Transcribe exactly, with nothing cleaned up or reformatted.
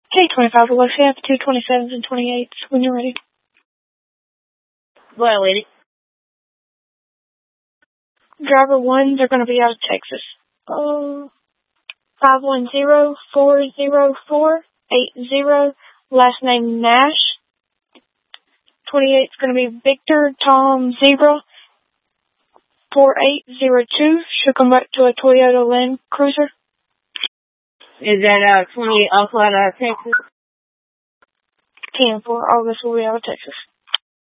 K twenty-five, Alexia, I have two twenty-sevens and twenty-eights when you're ready. Well, lady. Driver one, they're going to be out of Texas. Oh, five one zero four zero four eight zero. Last name Nash. twenty-eight is going to be Victor Tom Zebra. four eight zero two. She'll come back to a Toyota Land Cruiser. Is that uh twenty-eight also out of Texas? ten for August will be out of Texas.